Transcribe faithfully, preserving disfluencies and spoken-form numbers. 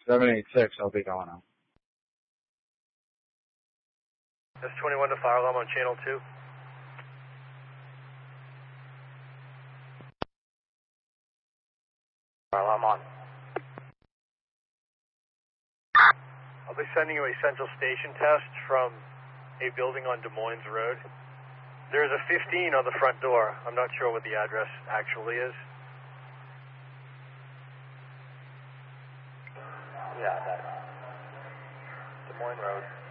seven eight six, I'll be going on. S twenty-one to fire alarm on channel two. Fire alarm on. I'll be sending you a central station test from a building on Des Moines Road. There's a fifteen on the front door. I'm not sure what the address actually is. Yeah, that Des Moines Road.